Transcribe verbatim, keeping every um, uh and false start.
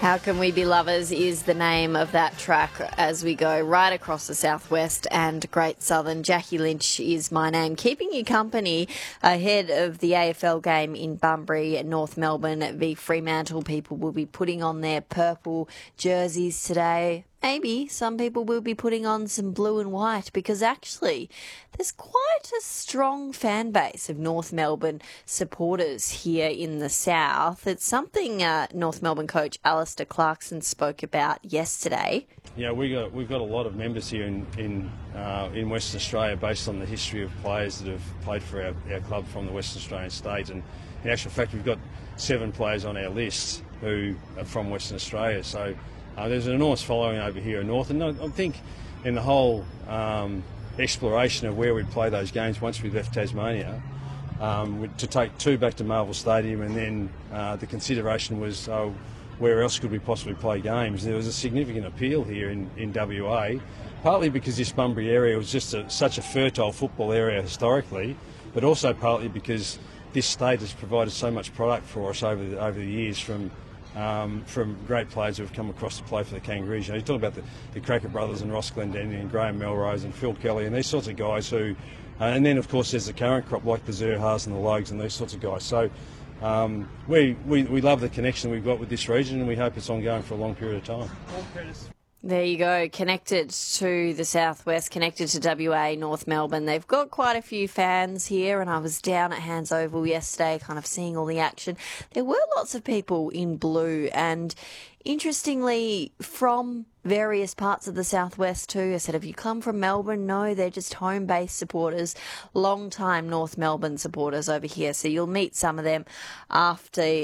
How Can We Be Lovers is the name of that track as we go right across the southwest and Great Southern. Jackie Lynch is my name, keeping you company ahead of the A F L game in Bunbury, North Melbourne v Fremantle. People will be putting on their purple jerseys today. Maybe some people will be putting on some blue and white because actually there's quite a strong fan base of North Melbourne supporters here in the south. It's something uh, North Melbourne coach Alistair Clarkson spoke about yesterday. Yeah, we got, we've got a lot of members here in in, uh, in Western Australia based on the history of players that have played for our, our club from the Western Australian state. And in actual fact, we've got seven players on our list who are from Western Australia. So Uh, there's an enormous following over here in North, and I, I think in the whole um, exploration of where we'd play those games once we left Tasmania, um, to take two back to Marvel Stadium, and then uh, the consideration was, oh, where else could we possibly play games? There was a significant appeal here in, in W A, partly because this Bunbury area was just a, such a fertile football area historically, but also partly because this state has provided so much product for us over the, over the years from Um, from great players who have come across to play for the Kangaroos. You know, you talk about the, the Cracker brothers and Ross Glendinning and Graham Melrose and Phil Kelly and these sorts of guys who, uh, and then of course there's the current crop like the Zerhas and the Logs and these sorts of guys. So um, we, we, we love the connection we've got with this region, and we hope it's ongoing for a long period of time. There you go, connected to the southwest, connected to W A, North Melbourne. They've got quite a few fans here, and I was down at Hands Oval yesterday kind of seeing all the action. There were lots of people in blue, and interestingly from various parts of the southwest too. I said, have you come from Melbourne? No, they're just home-based supporters, long-time North Melbourne supporters over here. So you'll meet some of them after